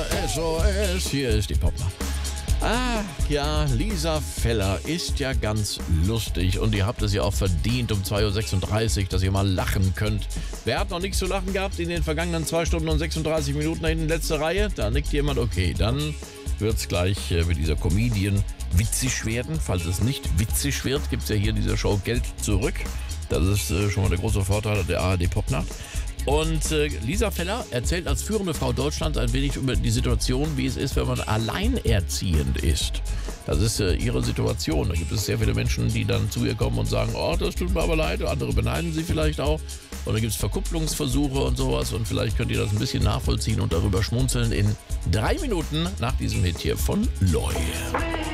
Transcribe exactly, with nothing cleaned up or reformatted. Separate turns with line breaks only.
S O S, hier ist die Popma. Ah, ja, Lisa Feller ist ja ganz lustig und ihr habt es ja auch verdient um zwei Uhr sechsunddreißig, dass ihr mal lachen könnt. Wer hat noch nichts zu lachen gehabt in den vergangenen zwei Stunden und sechsunddreißig Minuten da hinten, letzte Reihe? Da nickt jemand, okay, dann wird's gleich äh, mit dieser Comedian witzig werden. Falls es nicht witzig wird, gibt's ja hier in dieser Show Geld zurück. Das ist äh, schon mal der große Vorteil der A R D-Popnacht. Und äh, Lisa Feller erzählt als führende Frau Deutschlands ein wenig über die Situation, wie es ist, wenn man alleinerziehend ist. Das ist äh, ihre Situation. Da gibt es sehr viele Menschen, die dann zu ihr kommen und sagen, oh, das tut mir aber leid. Andere beneiden sie vielleicht auch. Und dann gibt es Verkupplungsversuche und sowas. Und vielleicht könnt ihr das ein bisschen nachvollziehen und darüber schmunzeln in drei Minuten nach diesem Hit hier von Loy.